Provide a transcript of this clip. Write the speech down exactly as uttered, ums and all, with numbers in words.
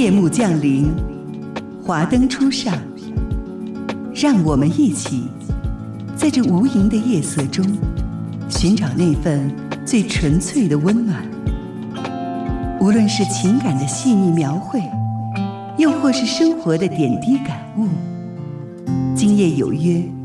夜幕降临，华灯初上，让我们一起在这无垠的夜色中寻找那份最纯粹的温暖。无论是情感的细腻描绘，又或是生活的点滴感悟，今夜有约，